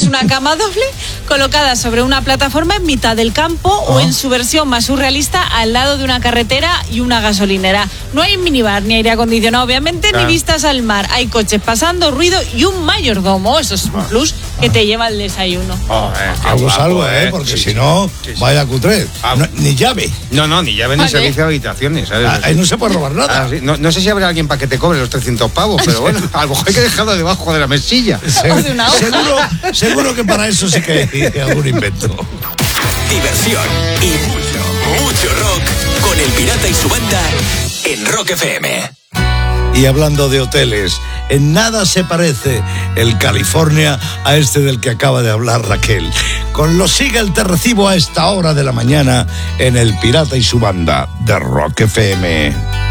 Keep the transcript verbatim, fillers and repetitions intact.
una cama doble colocada sobre una plataforma en mitad del campo oh. o en su versión más surrealista al lado de una carretera y una gasolinera. No hay minibar ni aire acondicionado, obviamente, ah. ni vistas al mar. Hay coches pasando, ruido y un mayordomo. Eso es un plus que te lleva el desayuno. Oh, eh, algo guapo, salvo, ¿eh? Porque sí, si no, sí, sí. vaya cutre. Ah. No, ni llave. No, no, ni llave vale. ni servicio de habitaciones, ¿sabes? Ah, ahí no se puede robar nada. Ah, sí. no, no sé si habrá alguien para que te cobre los trescientos pavos, pero bueno, a lo mejor hay que dejarlo debajo de la mesilla. O de una hoja. Seguro, seguro que para eso sí que hay algún invento. Diversión y mucho, mucho rock con El Pirata y su banda en Rock F M. Y hablando de hoteles, en nada se parece el California a este del que acaba de hablar Raquel. Con Los Eagles te recibo a esta hora de la mañana en El Pirata y su banda de Rock F M.